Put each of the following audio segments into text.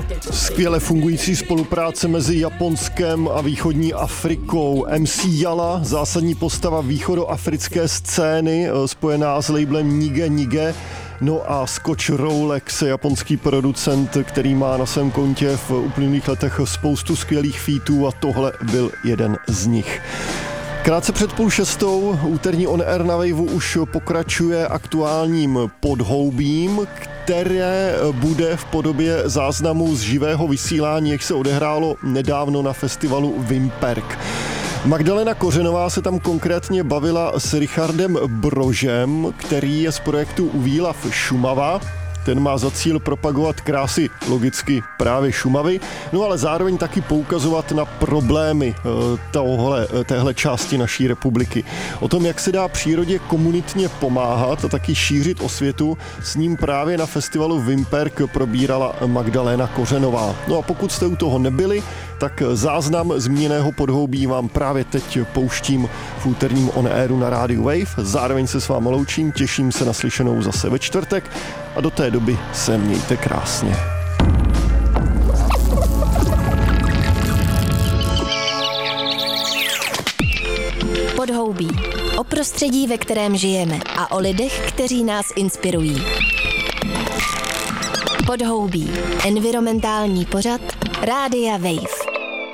Skvěle fungující spolupráce mezi Japonskem a východní Afrikou. MC Yala, zásadní postava východoafrické scény, spojená s labelem Nige Nige. No a Scotch Rolex, japonský producent, který má na svém kontě v uplynulých letech spoustu skvělých featů a tohle byl jeden z nich. Krátce před 5:30 úterní On Air na Waveu už pokračuje aktuálním podhoubím, které bude v podobě záznamu z živého vysílání, jak se odehrálo nedávno na festivalu Vimperk. Magdalena Kořenová se tam konkrétně bavila s Richardem Brožem, který je z projektu Výlav Šumava. Ten má za cíl propagovat krásy logicky právě Šumavy, no ale zároveň taky poukazovat na problémy téhle části naší republiky. O tom, jak se dá přírodě komunitně pomáhat a taky šířit osvětu, s ním právě na festivalu Vimperk probírala Magdalena Kořenová. No a pokud jste u toho nebyli, tak záznam zmíněného podhoubí vám právě teď pouštím v úterním On Airu na rádiu Wave. Zároveň se s vámi loučím, těším se na slyšenou zase ve čtvrtek a do té doby se mějte krásně. Podhoubí. O prostředí, ve kterém žijeme a o lidech, kteří nás inspirují. Podhoubí. Environmentální pořad Rádia Wave.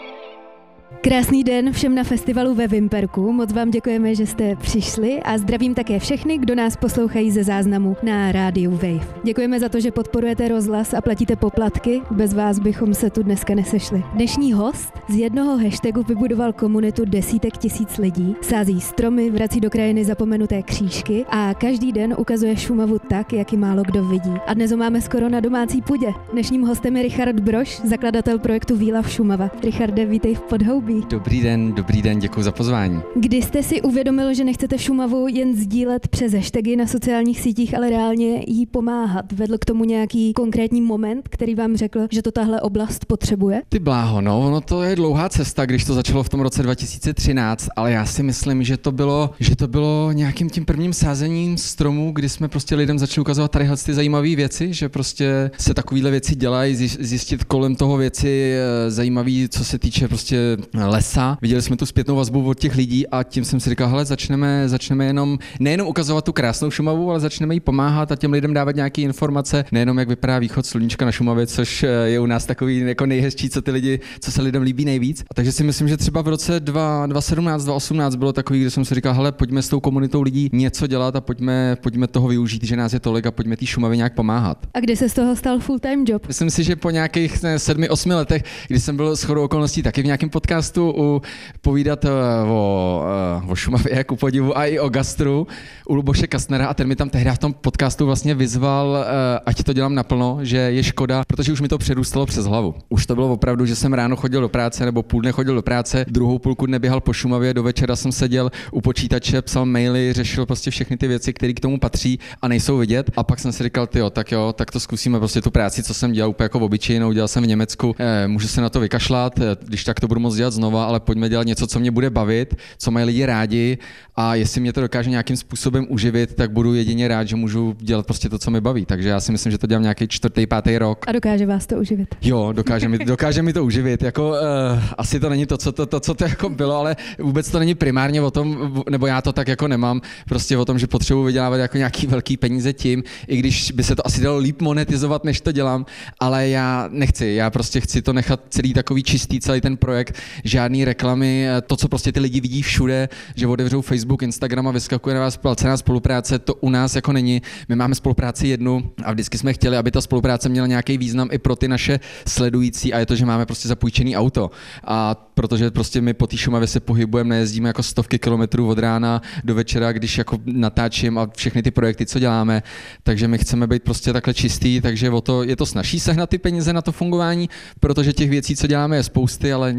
Krásný den všem na festivalu ve Vimperku. Moc vám děkujeme, že jste přišli a zdravím také všechny, kdo nás poslouchají ze záznamu na rádiu Wave. Děkujeme za to, že podporujete rozhlas a platíte poplatky. Bez vás bychom se tu dneska nesešli. Dnešní host z jednoho hashtagu vybudoval komunitu desítek tisíc lidí, sází stromy, vrací do krajiny zapomenuté křížky a každý den ukazuje Šumavu tak, jak ji málo kdo vidí. A dnes ho máme skoro na domácí půdě. Dnešním hostem je Richard Brož, zakladatel projektu Výlav Šumava. Richarde, vítej v Podhoubí. Dobrý den, děkuji za pozvání. Kdy jste si uvědomil, že nechcete Šumavu jen sdílet přes hashtagy na sociálních sítích, ale reálně jí pomáhat? Vedl k tomu nějaký konkrétní moment, který vám řekl, že to tahle oblast potřebuje? Ty bláho, no, ono to je dlouhá cesta, když to začalo v tom roce 2013, ale já si myslím, že to bylo nějakým tím prvním sázením stromů, kdy jsme prostě lidem začali ukazovat tadyhle ty zajímavé věci, že prostě se takovéhle věci dělají, zjistit kolem toho věci zajímavé, co se týče prostě lesa. Viděli jsme tu zpětnou vazbu od těch lidí a tím jsem si říkal, hele, začneme nejenom ukazovat tu krásnou Šumavu, ale začneme jí pomáhat a těm lidem dávat nějaké informace, nejenom jak vypadá východ sluníčka na Šumavě, což je u nás takový jako nejhezčí, co se lidem líbí nejvíc. A takže si myslím, že třeba v roce 2017, 2018 bylo takový, kde jsem si říkal, hele, pojďme s tou komunitou lidí něco dělat a pojďme toho využít, že nás je tolik a pojďme té Šumavě nějak pomáhat. A kdy se z toho stal full-time job? Myslím si, že po nějakých 7-8 letech, kdy jsem byl shodou okolností taky v nějakém podcastu povídat o Šumavě, ku podivu, a i o gastru u Luboše Kastnera a ten mi tam tehdy v tom podcastu vlastně vyzval, ať to dělám naplno, že je škoda, protože už mi to přerůstalo přes hlavu. Už to bylo opravdu, že jsem ráno chodil do práce nebo půl dne chodil do práce, druhou půlku dne běhal po Šumavě, do večera jsem seděl u počítače, psal maily, řešil prostě všechny ty věci, které k tomu patří a nejsou vidět. A pak jsem si říkal, tak to zkusíme prostě tu práci, co jsem dělal úplně jako obyčejnou, dělal jsem v Německu, můžu se na to vykašlat, když tak to budu moct dělat znova, ale pojďme dělat něco, co mě bude bavit, co mají lidi rádi a jestli mě to dokáže nějakým způsobem uživit, tak budu jedině rád, že můžu dělat prostě to, co mi baví. Takže já si myslím, že to dělám nějaký 4., 5. rok. A dokáže vás to uživit? Jo, dokáže mi to uživit. Jako asi to není to, co to jako bylo, ale vůbec to není primárně o tom, nebo já to tak jako nemám, prostě o tom, že potřebuji vydělávat jako nějaký velký peníze tím, i když by se to asi dalo líp monetizovat, než to dělám, ale já nechci, já prostě chci to nechat celý takový čistý, celý ten projekt, žádný reklamy, to, co prostě ty lidi vidí všude, že otevřou Facebook, Instagram a vyskakuje na vás placená spolupráce, to u nás jako není. My máme spolupráci jednu a vždycky jsme chtěli, aby ta spolupráce měla nějaký význam i pro ty naše sledující a je to, že máme prostě zapůjčený auto. A protože prostě my po té Šumavě se pohybujeme, nejezdíme jako stovky kilometrů od rána do večera, když jako natáčím a všechny ty projekty, co děláme, takže my chceme být prostě takhle čistý, takže je to snazší sehnat ty peníze na to fungování, protože těch věcí, co děláme, je spousty, ale nějak se to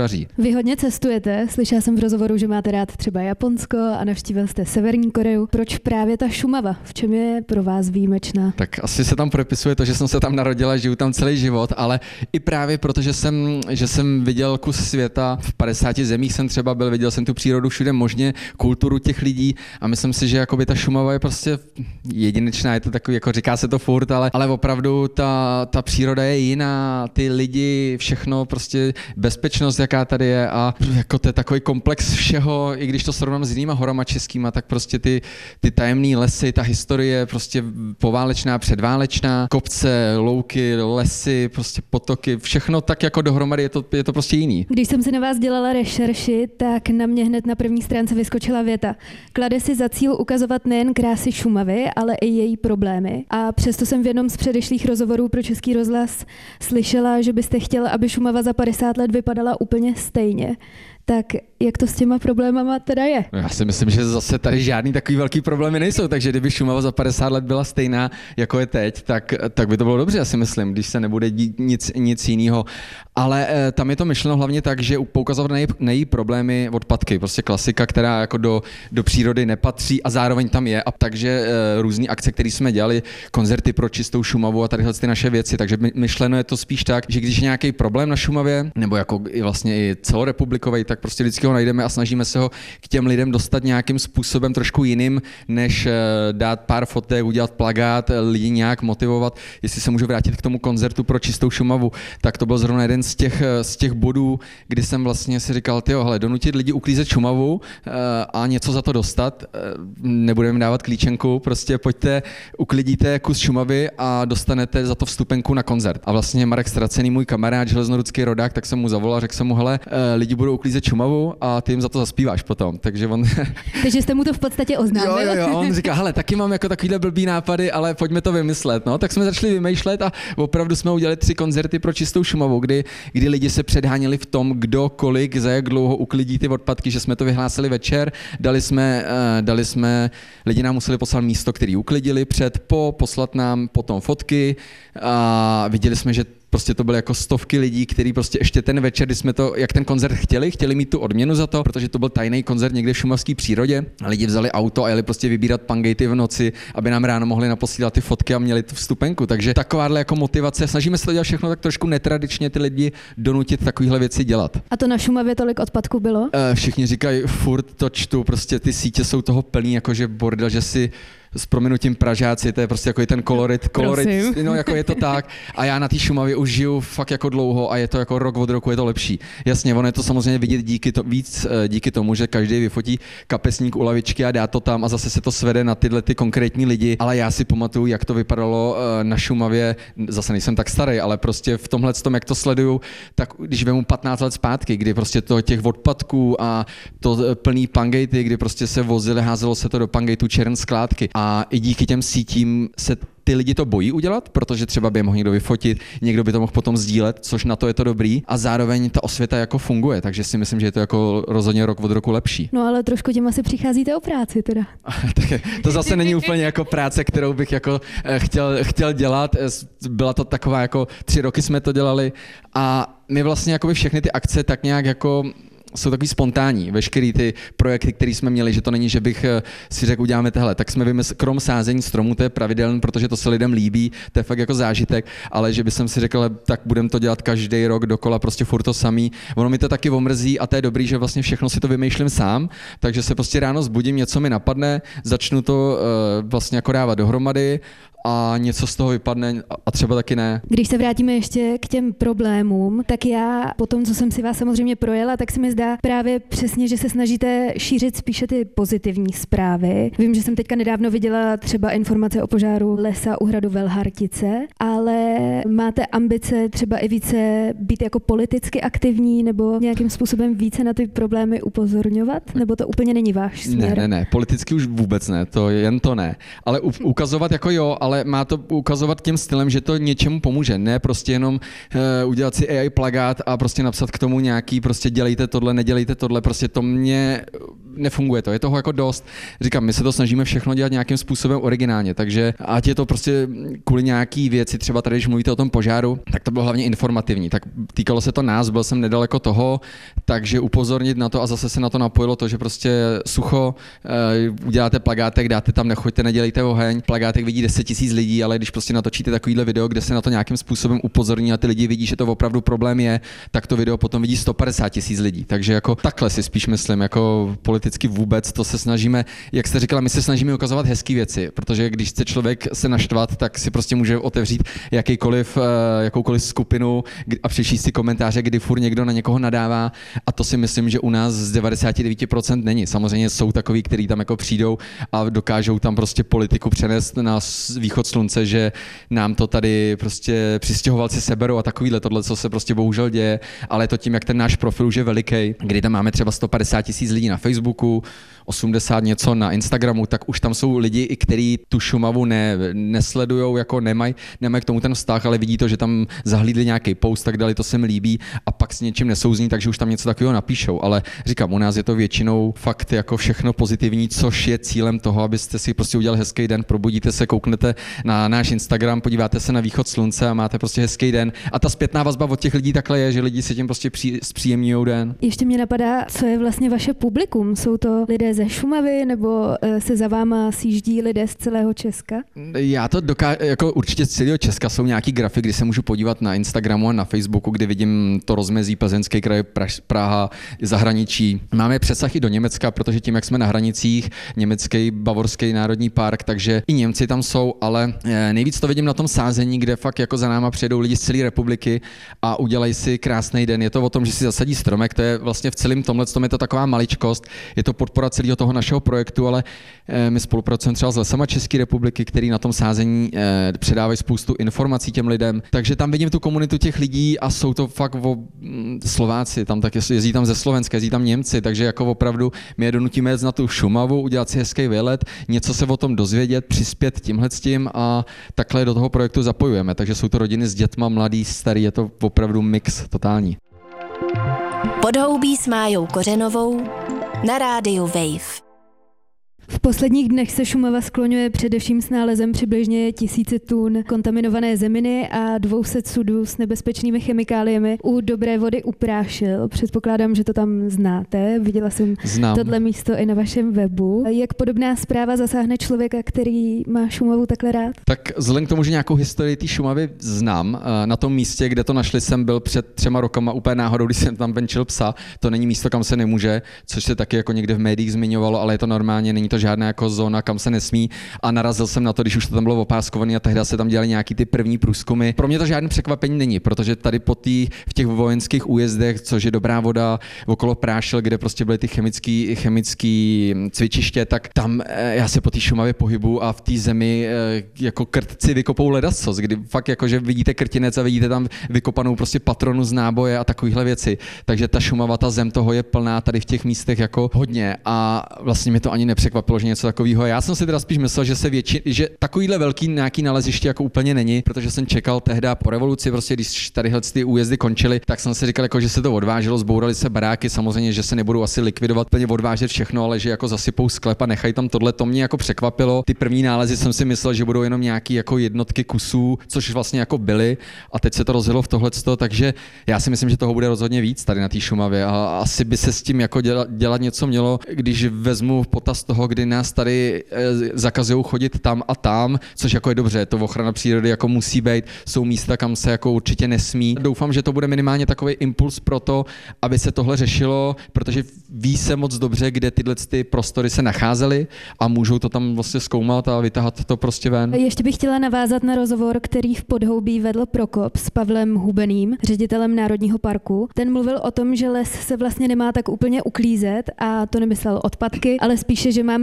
daří. Vy hodně cestujete, slyšela jsem v rozhovoru, že máte rád třeba Japonsko a navštívil jste Severní Koreu. Proč právě ta Šumava? V čem je pro vás výjimečná? Tak asi se tam podepisuje to, že jsem se tam narodila, žiju tam celý život, ale i právě protože jsem viděl kus světa, v 50 zemích jsem třeba byl, viděl jsem tu přírodu všude možně, kulturu těch lidí a myslím si, že jakoby ta Šumava je prostě jedinečná, je to takový, jako říká se to furt, ale opravdu ta příroda je jiná, ty lidi, všechno, prostě bezpečnost, jaká tady je a jako to je takový komplex všeho, i když to srovnám s jinýma horama českýma, tak prostě ty tajemný lesy, ta historie prostě poválečná, předválečná, kopce, louky, lesy, prostě potoky, všechno tak jako dohromady je to prostě jiný. Když jsem si na vás dělala rešerši, tak na mě hned na první stránce vyskočila věta. Klade si za cíl ukazovat nejen krásy Šumavy, ale i její problémy. A přesto jsem v jednom z předešlých rozhovorů pro Český rozhlas slyšela, že byste chtěla, aby Šumava za 50 let vypadala úplně stejně. Tak jak to s těma problémama teda je? Já si myslím, že zase tady žádný takový velký problémy nejsou, takže kdyby Šumava za 50 let byla stejná, jako je teď, tak by to bylo dobře, já si myslím, když se nebude dít nic jiného. Ale tam je to myšleno hlavně tak, že poukazovat na její problémy odpadky, prostě klasika, která jako do přírody nepatří a zároveň tam je. A takže různý akce, které jsme dělali, koncerty pro čistou Šumavu a tadyhle ty naše věci, takže myšleno je to spíš tak, že když je nějaký problém na Šumavě, nebo jako vlastně i celorepublikový, tak prostě vždycky ho najdeme a snažíme se ho k těm lidem dostat nějakým způsobem trošku jiným, než dát pár fotek, udělat plakát, lidi nějak motivovat. Jestli se můžu vrátit k tomu koncertu pro čistou Šumavu, tak to byl zrovna jeden z těch bodů, kdy jsem vlastně si říkal, donutit lidi uklízet Šumavu a něco za to dostat, nebudeme dávat klíčenku, prostě pojďte, uklidíte kus Šumavy a dostanete za to vstupenku na koncert. A vlastně Marek Stracený, můj kamarád, železnodudský rodák, tak jsem mu zavolal, řekl jsem mu, lidi budou uklízet Šumavu a ty jim za to zaspíváš potom. Takže jste mu to v podstatě oznámil. Jo, on říká, taky mám jako takovýhle blbý nápady, ale pojďme to vymyslet. No, tak jsme začali vymýšlet a opravdu jsme udělali 3 koncerty pro čistou Šumavu, kdy lidi se předháněli v tom, kdo kolik, za jak dlouho uklidí ty odpadky, že jsme to vyhlásili večer, dali jsme, lidi nám museli poslat místo, který uklidili poslat nám potom fotky a viděli jsme, že prostě to byly jako stovky lidí, kteří prostě ještě ten večer, kdy jsme to, jak ten koncert chtěli mít tu odměnu za to, protože to byl tajný koncert někde v šumavské přírodě. A lidi vzali auto a jeli prostě vybírat pangejty v noci, aby nám ráno mohli naposílat ty fotky a měli tu vstupenku. Takže takováhle jako motivace, snažíme se to dělat všechno tak trošku netradičně, ty lidi donutit takovéhle věci dělat. A to na Šumavě tolik odpadků bylo? Všichni říkají, furt to čtu, prostě ty sítě jsou toho plný, jakože bordel, že si s prominutím Pražáci, to je prostě jako ten kolorit, no jako je to tak. A já na té Šumavě už žiju fakt jako dlouho a je to jako rok od roku, je to lepší. Jasně, ono je to samozřejmě vidět díky tomu, že každý vyfotí kapesník u lavičky a dá to tam a zase se to svede na tyhle ty konkrétní lidi. Ale já si pamatuju, jak to vypadalo na Šumavě, zase nejsem tak starý, ale prostě v tomhle tom, jak to sleduju, tak když vemu 15 let zpátky, kdy prostě to těch odpadků a to plný pangejty, kdy prostě se vozili, házelo se to do pangejtu čern skládky. A i díky těm sítím se ty lidi to bojí udělat, protože třeba by je mohl někdo vyfotit, někdo by to mohl potom sdílet, což na to je to dobrý. A zároveň ta osvěta jako funguje, takže si myslím, že je to jako rozhodně rok od roku lepší. No ale trošku tím asi přicházíte o práci teda. Tak to zase není úplně jako práce, kterou bych jako chtěl dělat. Byla to taková jako 3 roky jsme to dělali a my vlastně jako všechny ty akce tak nějak jako jsou takový spontánní, veškerý ty projekty, které jsme měli, že to není, že bych si řekl, uděláme tohle, tak jsme krom sázení stromů, to je pravidelné, protože to se lidem líbí, to je fakt jako zážitek, ale že bych si řekl, tak budeme to dělat každý rok dokola, prostě furt to samý. Ono mi to taky omrzí a to je dobrý, že vlastně všechno si to vymýšlím sám, takže se prostě ráno zbudím, něco mi napadne, začnu to vlastně jako dávat dohromady a něco z toho vypadne a třeba taky ne. Když se vrátíme ještě k těm problémům, tak já po tom, co jsem si vás samozřejmě projela, tak se mi zdá právě přesně, že se snažíte šířit spíše ty pozitivní zprávy. Vím, že jsem teďka nedávno viděla třeba informace o požáru lesa u hradu Velhartice, ale máte ambice třeba i více být jako politicky aktivní nebo nějakým způsobem více na ty problémy upozorňovat? Nebo to úplně není váš směr? Ne, politicky už vůbec ne, jen to ne. Ale ukazovat jako jo, ale má to ukazovat tím stylem, že to něčemu pomůže, ne prostě jenom udělat si AI plakát a prostě napsat k tomu nějaký, prostě dělejte tohle, nedělejte tohle, prostě to mě nefunguje to, je toho jako dost. Říkám, my se to snažíme všechno dělat nějakým způsobem originálně, takže ať je to prostě kvůli nějaký věci, třeba tady, když mluvíte o tom požáru, tak to bylo hlavně informativní. Tak týkalo se to nás, byl jsem nedaleko toho, takže upozornit na to a zase se na to napojilo to, že prostě sucho, uděláte plagátek, dáte tam, nechoďte, nedělejte oheň, plagátek vidí 10 000 lidí, ale když prostě natočíte takovýhle video, kde se na to nějakým způsobem upozorní a ty lidi vidí, že to opravdu problém je, tak to video potom vidí 150 000 lidí. Takže jako takhle si spíš myslím, jako politicky vůbec to se snažíme, jak jste říkala, my se snažíme ukazovat hezké věci, protože když chce člověk se naštvat, tak si prostě může otevřít jakoukoliv skupinu a přečíst si komentáře, kdy furt někdo na někoho nadává, a to si myslím, že u nás z 99% není. Samozřejmě jsou takový, kteří tam jako přijdou a dokážou tam prostě politiku přenést na východ slunce, že nám to tady prostě přistěhovalci seberou a takovýhle, tohle, co se prostě bohužel děje, ale je to tím, jak ten náš profil už je veliký, kdy tam máme třeba 150 000 lidí na Facebooku, 80 něco na Instagramu, tak už tam jsou lidi, i kteří tu Šumavu nesledujou, jako nemají k tomu ten vztah, ale vidí to, že tam zahlídli nějaký post, tak dali, to se mi líbí, a pak s něčím nesouzní, takže už tam něco takového napíšou. Ale říkám, u nás je to většinou fakt jako všechno pozitivní, což je cílem toho, abyste si prostě udělali hezký den, probudíte se, kouknete na náš Instagram, podíváte se na východ slunce a máte prostě hezký den. A ta zpětná vazba od těch lidí takhle je, že lidi si tím prostě zpříjemňují den. Ještě mě napadá, co je vlastně vaše publikum? Jsou to lidé ze Šumavy, nebo se za váma sjíždí lidé z celého Česka? Já to jako určitě z celého Česka jsou nějaký grafy, kdy se můžu podívat na Instagramu a na Facebooku, kdy vidím to rozmezí Plzeňský kraj, Praha, zahraničí. Máme přesah i do Německa, protože tím, jak jsme na hranicích, německý, bavorský národní park, takže i Němci tam jsou, ale nejvíc to vidím na tom sázení, kde fakt jako za náma přijedou lidi z celé republiky a udělají si krásný den. Je to o tom, že si zasadí stromek, to je vlastně v celém tomhletom je to taková maličkost, je to podpora celého toho našeho projektu, ale my spolupracujeme třeba s Lesama České republiky, který na tom sázení předávají spoustu informací těm lidem. Takže tam vidím tu komunitu těch lidí a jsou to fakt Slováci, tam tak jezdí tam ze Slovenska, jezdí tam Němci, takže jako opravdu my je donutíme jet na tu Šumavu, udělat si hezký výlet, něco se o tom dozvědět, přispět tímhletím a takhle do toho projektu zapojujeme. Takže jsou to rodiny s dětma, mladí, starý, je to opravdu mix totální. Podhoubí s Májou Kořenovou na rádiu Wave. V posledních dnech se Šumava skloňuje především s nálezem přibližně 1000 tun kontaminované zeminy a 200 sudů s nebezpečnými chemikáliemi u Dobré vody u Prášil. Předpokládám, že to tam znáte. Viděla jsem tohle místo i na vašem webu. Jak podobná zpráva zasáhne člověka, který má Šumavu takhle rád? Tak vzhledem k tomu, že nějakou historii té Šumavy znám, na tom místě, kde to našli, jsem byl před 3 rokama úplně náhodou, když jsem tam venčil psa. To není místo, kam se nemůže, což se taky jako někde v médiích zmiňovalo, ale je to normálně, není to žádná jako zóna, kam se nesmí, a narazil jsem na to, když už to tam bylo opáskované a tehdy se tam dělali nějaký ty první průzkumy. Pro mě to žádné překvapení není, protože tady v těch vojenských újezdech, což je Dobrá voda, okolo Prášil, kde prostě byly ty chemický cvičiště, tak tam já se po té Šumavě pohybu a v té zemi jako krtci vykopou ledacos, kdy fakt jako, že vidíte krtinec a vidíte tam vykopanou prostě patronu z náboje a takovýhle věci. Takže ta Šumava, ta zem toho je plná tady v těch místech jako hodně a vlastně mi to ani nepřekvapilo, že něco takového. Já jsem si teda spíš myslel, že takovýhle velký nějaký naleziště jako úplně není, protože jsem čekal tehdy po revoluci, prostě když tadyhle ty újezdy končily, tak jsem si říkal, jako, že se to odváželo, zbourali se baráky, samozřejmě, že se nebudou asi likvidovat, plně odvážet všechno, ale že jako zasypou sklep a nechají tam tohle. To mě jako překvapilo. Ty první nálezy jsem si myslel, že budou jenom nějaký jako jednotky kusů, což vlastně jako byly, a teď se to rozjelo v tohleto, takže já si myslím, že toho bude rozhodně víc tady na té Šumavě a asi by se s tím jako dělat něco mělo, když vezmu potaz toho, kdy nás tady zakazují chodit tam a tam, což jako je dobře, to ochrana přírody jako musí být, jsou místa, kam se jako určitě nesmí. Doufám, že to bude minimálně takový impuls pro to, aby se tohle řešilo, protože ví se moc dobře, kde tyhle ty prostory se nacházely a můžou to tam vlastně zkoumat a vytahat to prostě ven. Ještě bych chtěla navázat na rozhovor, který v Podhoubí vedl Prokop s Pavlem Hubeným, ředitelem Národního parku. Ten mluvil o tom, že les se vlastně nemá tak úplně uklízet, a to nemyslel odpadky, ale spíše, že máme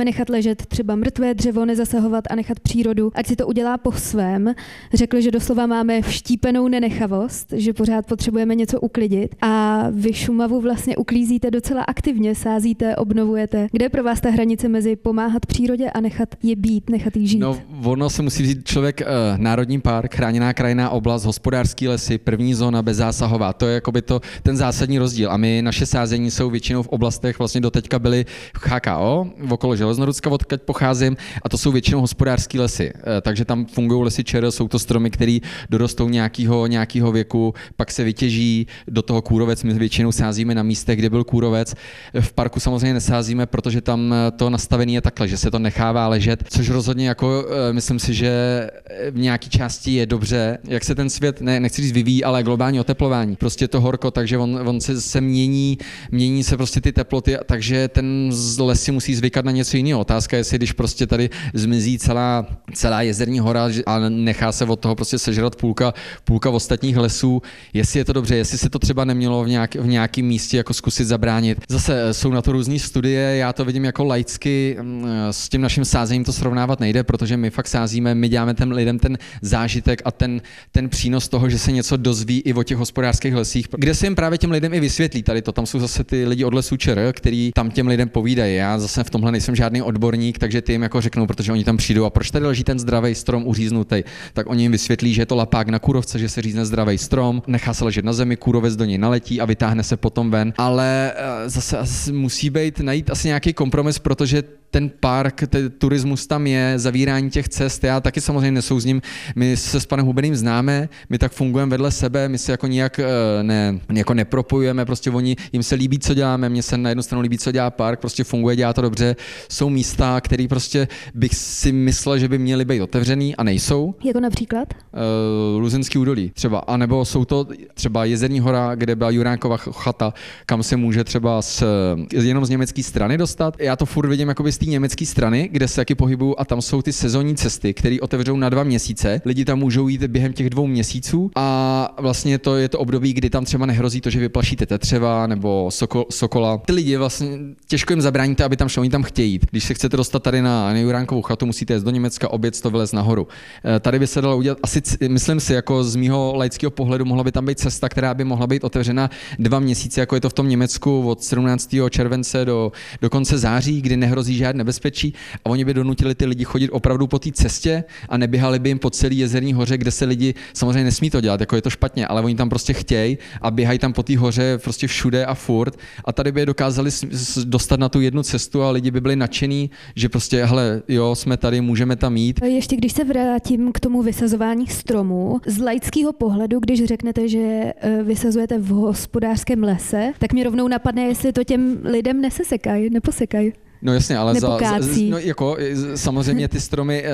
máme nechat ležet třeba mrtvé dřevo, nezasahovat a nechat přírodu, ať si to udělá po svém. Řekli, že doslova máme vštípenou nenechavost, že pořád potřebujeme něco uklidit a vy Šumavu vlastně uklízíte docela aktivně, sázíte, obnovujete. Kde je pro vás ta hranice mezi pomáhat přírodě a nechat je být, nechat jí žít? No, ono se musí vzít člověk národní park, chráněná krajinná oblast, hospodářský lesy, první zóna bezzásahová. To je jakoby ten zásadní rozdíl. A my naše sázení jsou většinou v oblastech, vlastně doteďka byly v HKO, okolo Železnoruska, odkud pocházím, a to jsou většinou hospodářský lesy. Takže tam fungují lesy ČR, jsou to stromy, které dorostou nějakého věku, pak se vytěží do toho kůrovec. My většinou sázíme na místech, kde byl kůrovec. V parku samozřejmě nesázíme, protože tam to nastavení je takhle, že se to nechává ležet, což rozhodně jako myslím si, že v nějaké části je dobře, jak se ten svět, nechci říct vyvíjí, ale globální oteplování. Prostě to horko, takže on se mění se prostě ty teploty, takže ten les si musí zvykat na něco jiného. Otázka je, jestli když prostě tady zmizí celá jezerní hora a nechá se od toho prostě sežrat půlka ostatních lesů, jestli je to dobře, jestli se to třeba nemělo v nějakém místě jako zkusit zabránit. Zase jsou na to různé studie, já to vidím jako laicky, s tím naším sázením to srovnávat nejde, protože my fakt sázíme, my děláme těm lidem ten zážitek a ten přínos toho, že se něco dozví i o těch hospodářských lesích, kde se jim právě těm lidem i vysvětlí. Tady to, tam jsou zase ty lidi od Lesů ČR, který tam těm lidem povídají. Já zase v tomhle nejsem žádný odborník, takže ty jim jako řeknou, protože oni tam přijdou a proč tady leží ten zdravý strom uříznutý, tak oni jim vysvětlí, že je to lapák na kůrovce, že se řízne zdravý strom, nechá se ležet na zemi, kůrovec do něj naletí a vytáhne se potom ven, ale zase musí najít asi nějaký kompromis, protože ten park, ten turismus tam je, zavírání těch cest, já taky samozřejmě nesouzním, my se s panem Hubeným známe, my tak fungujeme vedle sebe, my se jako nijak nepropojujeme, prostě jim se líbí, co děláme, mně se na jednu stranu líbí, co dělá park, prostě funguje, dělá to dobře, jsou místa, které prostě bych si myslel, že by měly být otevřený a nejsou. Jako například? Luzinský údolí třeba, anebo jsou to třeba Jezerní hora, kde byla Juránkova chata, kam se může třeba jenom z německé strany dostat. Já to furt vidím jakoby z té německé strany, kde se taky pohybuju a tam jsou ty sezónní cesty, které otevřou na 2 měsíce. Lidi tam můžou jít během těch 2 měsíců a vlastně to je to období, kdy tam třeba nehrozí to, že vyplašíte tetřeva nebo sokola. Ty lidi vlastně těžko jim zabráníte, aby tam šli, oni tam chtějí jít. Když se chcete dostat tady na Juránkovou chatu, musíte jít do Německa, obět to vylez nahoru. Tady by se dalo udělat, asi myslím si, jako z mýho laického pohledu mohla by tam být cesta, která by mohla být otevřena 2 měsíce, jako je to v tom Německu od 17. července do konce září, kdy nehrozí žádné nebezpečí a oni by donutili ty lidi chodit opravdu po té cestě a neběhali by jim po celý Jezerní hoře, kde se lidi samozřejmě nesmí to dělat, jako je to špatně, ale oni tam prostě chtějí a běhají tam po té hoře prostě všude a furt a tady by je dokázali dostat na tu jednu cestu a lidi by byli nadšení, že prostě hele, jo, jsme tady, můžeme tam jít. Ještě když se vrátím k tomu vysazování stromů, z laického pohledu, když řeknete, že vysazujete v hospodářském lese, tak mě rovnou napadne, jestli to těm lidem neposekají. No jasně, ale samozřejmě ty stromy,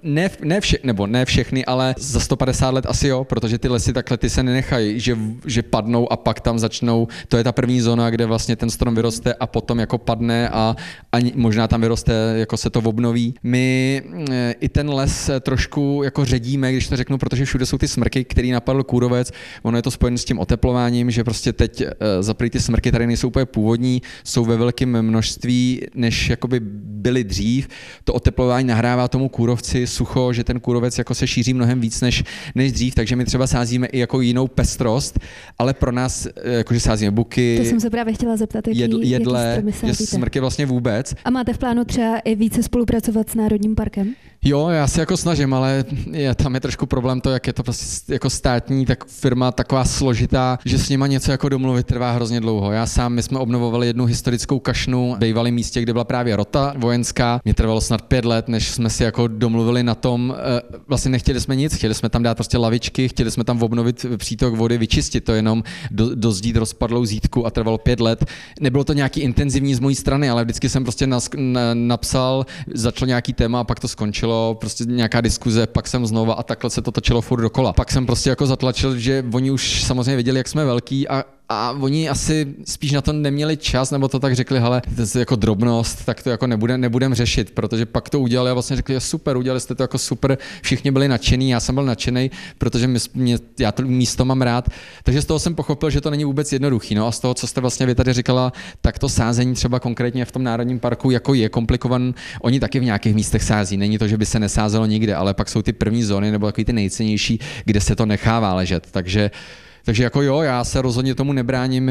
ne všechny, ale za 150 let asi jo, protože ty lesy takhle ty se nenechají, že padnou a pak tam začnou, to je ta první zóna, kde vlastně ten strom vyroste a potom jako padne a možná tam vyroste, jako se to obnoví. My i ten les trošku jako ředíme, když to řeknu, protože všude jsou ty smrky, který napadl kůrovec, ono je to spojené s tím oteplováním, že prostě teď zaprý ty smrky tady nejsou úplně původní, jsou ve velkém množství, než jakoby byly dřív. To oteplování nahrává tomu kůrovci sucho, že ten kůrovec jako se šíří mnohem víc než dřív, takže my třeba sázíme i jako jinou pestrost, ale pro nás, jakože sázíme buky, to jsem se právě chtěla zeptat, jedle, že smrky vlastně vůbec. A máte v plánu třeba i více spolupracovat s Národním parkem? Jo, já se jako snažím, ale tam je trošku problém to, jak je to prostě jako státní tak firma taková složitá, že s nima něco jako domluvit trvá hrozně dlouho. My jsme obnovovali jednu historickou kašnu v bývalém místě, kde byla právě rota vojenská. Mě trvalo snad 5 let, než jsme si jako domluvili na tom, vlastně nechtěli jsme nic, chtěli jsme tam dát prostě lavičky, chtěli jsme tam obnovit přítok vody, vyčistit to jenom, dozdít rozpadlou zítku a trvalo 5 let. Nebylo to nějaký intenzivní z mojí strany, ale vždycky jsem prostě napsal, začal nějaký téma a pak to skončilo. Prostě nějaká diskuze, pak jsem znova a takhle se to točilo furt dokola. Pak jsem prostě jako zatlačil, že oni už samozřejmě věděli, jak jsme velký a a oni asi spíš na to neměli čas, nebo to tak řekli, hele, to je jako drobnost, tak to jako nebudem řešit, protože pak to udělali a vlastně řekli, že super, udělali jste to jako super, všichni byli nadšení, já jsem byl nadšený, protože já to místo mám rád, takže z toho jsem pochopil, že to není vůbec jednoduchý, no a z toho, co jste vlastně vy tady říkala, tak to sázení třeba konkrétně v tom národním parku jako je komplikovaný, oni taky v nějakých místech sází, není to, že by se nesázelo nikde, ale pak jsou ty první zóny nebo takový ty nejcennější, kde se to nechává ležet, takže jako jo, já se rozhodně tomu nebráním,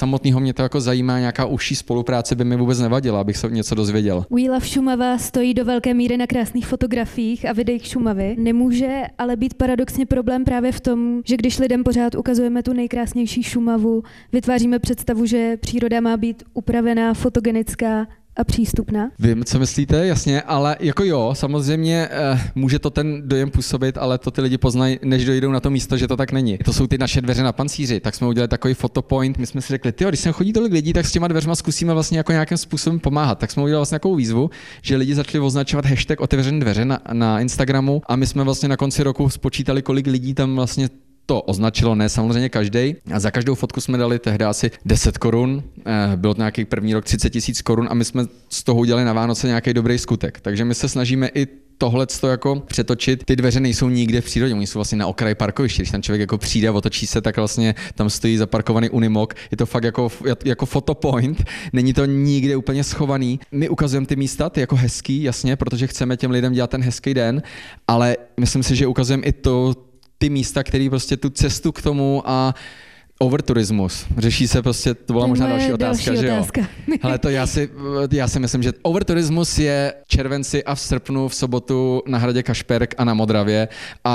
mě to jako zajímá, nějaká užší spolupráce by mi vůbec nevadila, abych se něco dozvěděl. We Love Šumava stojí do velké míry na krásných fotografiích a videích Šumavy. Nemůže ale být paradoxně problém právě v tom, že když lidem pořád ukazujeme tu nejkrásnější Šumavu, vytváříme představu, že příroda má být upravená, fotogenická a přístupná? Vím, co myslíte, jasně, ale jako jo, samozřejmě může to ten dojem působit, ale to ty lidi poznají, než dojdou na to místo, že to tak není. To jsou ty naše dveře na pancíři, tak jsme udělali takový fotopoint, my jsme si řekli, když sem chodí tolik lidí, tak s těma dveřma zkusíme vlastně jako nějakým způsobem pomáhat. Tak jsme udělali vlastně takovou výzvu, že lidi začali označovat hashtag otevřené dveře na Instagramu a my jsme vlastně na konci roku spočítali, kolik lidí tam vlastně to označilo, ne samozřejmě každý. A za každou fotku jsme dali tehdy asi 10 korun, byl to nějaký první rok 30 000 korun a my jsme z toho udělali na Vánoce nějaký dobrý skutek. Takže my se snažíme i tohleto jako přetočit. Ty dveře nejsou nikde v přírodě, oni jsou vlastně na okraji parkoviště. Když tam člověk jako přijde a otočí se, tak vlastně tam stojí zaparkovaný Unimog. Je to fakt jako fotopoint, není to nikde úplně schovaný. My ukazujeme ty místa, ty jako hezký, jasně, protože chceme těm lidem dělat ten hezký den, ale myslím si, že ukazujeme i ty místa, které prostě tu cestu k tomu a overturismus. Řeší se prostě, to byla možná další otázka, že jo? Hele, to já si myslím, že overturismus je v červenci a v srpnu v sobotu na hradě Kašperk a na Modravě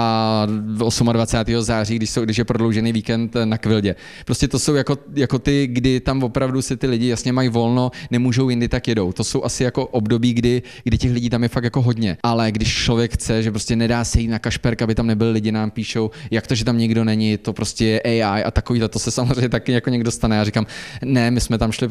a 28. září, když je prodloužený víkend na Kvildě. Prostě to jsou jako ty, kdy tam opravdu si ty lidi jasně mají volno, nemůžou jindy, tak jedou. To jsou asi jako období, kdy těch lidí tam je fakt jako hodně. Ale když člověk chce, že prostě nedá se jít na Kašperk, aby tam nebyli lidi, nám píšou, jak to, že tam nikdo není, to prostě je AI a takový to se samozřejmě taky jako někdo stane. Já říkám, ne, my jsme tam šli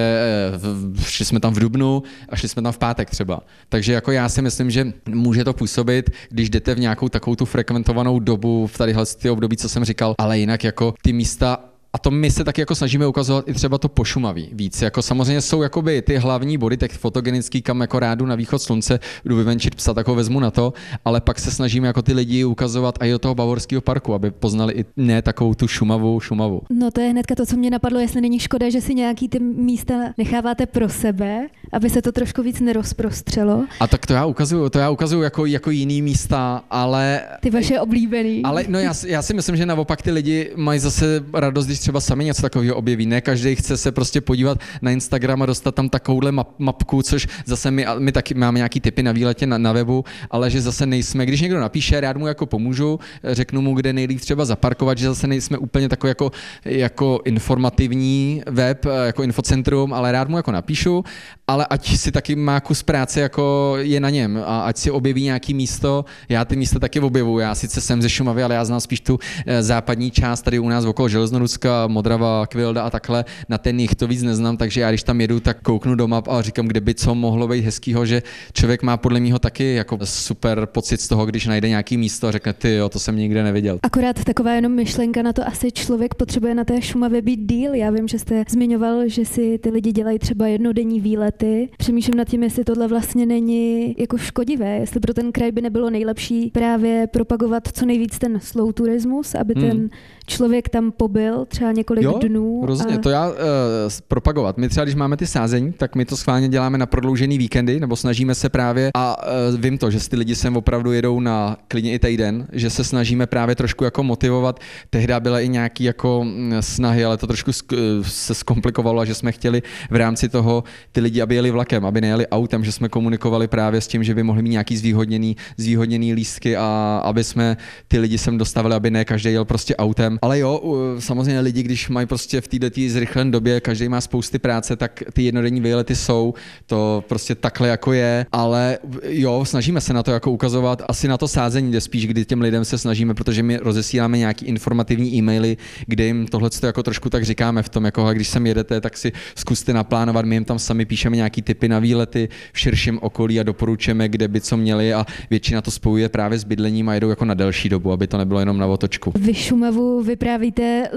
jsme tam v dubnu a šli jsme tam v pátek třeba. Takže jako já si myslím, že může to působit, když jdete v nějakou takovou tu frekventovanou dobu, v tadyhle ty období, co jsem říkal, ale jinak jako ty místa. A to my se taky jako snažíme ukazovat i třeba to po Šumavě víc. Jako samozřejmě jsou jakoby ty hlavní body, tak fotogenický, kam jako rádu na východ slunce jdu vyvenčit psa, tak ho vezmu na to, ale pak se snažíme jako ty lidi ukazovat i do toho Bavorského parku, aby poznali i ne takovou tu Šumavu. No to je hnedka to, co mě napadlo, jestli není škoda, že si nějaký ty místa necháváte pro sebe, aby se to trošku víc nerozprostřelo. A tak to já ukazuju jako jiný místa, ale ty vaše oblíbený. Ale no já si myslím, že naopak ty lidi mají zase radost, když třeba sami něco takového objeví. Ne každý chce se prostě podívat na Instagram a dostat tam takovouhle mapku, což zase my taky máme nějaký tipy na výletě na webu, ale že zase nejsme, když někdo napíše, rád mu jako pomůžu, řeknu mu, kde nejlíp třeba zaparkovat, že zase nejsme úplně takový jako informativní web, jako infocentrum, ale rád mu jako napíšu, ale ať si taky má kus práce, jako je na něm a ať si objeví nějaký místo, já ty místa taky objevuju, já sice jsem ze Šumavy, ale já znám spíš tu západní část tady u nás okolo Železnoruska, Modrava, Kvilda a takhle, na ten jich to víc neznám, takže já když tam jedu, tak kouknu do map a říkám, kde by co mohlo být hezkýho, že člověk má podle mého taky jako super pocit z toho, když najde nějaký místo a řekne, ty jo, to jsem nikde neviděl. Akorát taková jenom myšlenka na to, asi člověk potřebuje na té Šumavě být díl. Já vím, že jste zmiňoval, že si ty lidi dělají třeba jednodenní výlety. Přemýšlím nad tím, jestli tohle vlastně není jako škodivé, jestli pro ten kraj by nebylo nejlepší právě propagovat co nejvíc ten slow turismus, aby ten člověk tam pobyl třeba několik dnů. Rozhodně, to já propagovat. My třeba, když máme ty sázení, tak my to schválně děláme na prodloužený víkendy, nebo snažíme se právě, a vím to, že ty lidi sem opravdu jedou na klidně i týden, že se snažíme právě trošku jako motivovat. Tehdy byly i nějaký jako snahy, ale to trošku se zkomplikovalo, že jsme chtěli v rámci toho ty lidi, aby jeli vlakem, aby nejeli autem, že jsme komunikovali právě s tím, že by mohli mít nějaký zvýhodněný lístky a aby jsme ty lidi sem dostavili, aby ne každý jel prostě autem. Ale jo, samozřejmě lidi, když mají prostě v této zrychlené době, každý má spousty práce, tak ty jednodenní výlety jsou, to prostě takhle jako je, ale jo, snažíme se na to jako ukazovat, asi na to sázení jde spíš, kdy těm lidem se snažíme, protože my rozesíláme nějaký informativní e-maily, kde jim tohleto jako trošku tak říkáme v tom, jako když sem jedete, tak si zkuste naplánovat, my jim tam sami píšeme nějaký tipy na výlety v širším okolí a doporučujeme, kde by co měli a většina to spojuje právě s bydlením a jedou jako na delší dobu, aby to nebylo jenom na otočku. Vy Šumavu vyprávíte lidem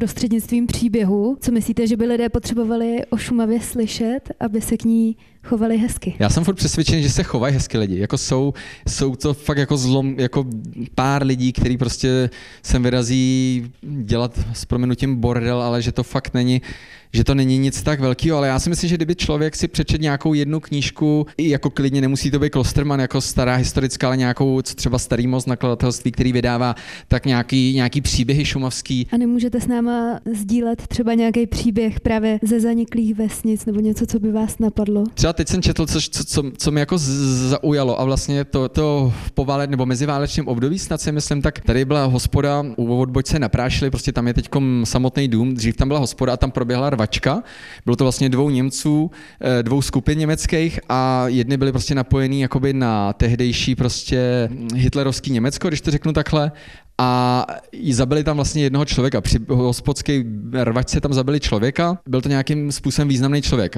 prostřednictvím příběhu. Co myslíte, že by lidé potřebovali o Šumavě slyšet, aby se k ní chovali hezky? Já jsem furt přesvědčený, že se chovají hezky lidi. Jako jsou to fakt jako jako pár lidí, kteří prostě sem vyrazí dělat s prominutím bordel, ale že to fakt není, že to není nic tak velkého, ale já si myslím, že kdyby člověk si přečet nějakou jednu knížku, i jako klidně nemusí to být Klosterman, jako stará historická, ale nějakou třeba Starý most nakladatelství, který vydává, tak nějaký příběhy šumavský. A nemůžete s náma sdílet třeba nějaký příběh právě ze zaniklých vesnic nebo něco, co by vás napadlo? Třeba teď jsem četl, co mě jako zaujalo a vlastně to v poválečném nebo meziválečném období snad si myslím, tak tady byla hospoda u Odbočce na Prášili, prostě tam je teďkom samotný dům, dřív tam byla hospoda a tam proběhla rvačka. Bylo to vlastně 2 Němců, 2 skupin německých a jedny byly prostě napojený jakoby na tehdejší prostě hitlerovský Německo, když to řeknu takhle. A zabili tam vlastně jednoho člověka. Při hospodské rvačce tam zabili člověka. Byl to nějakým způsobem významný člověk.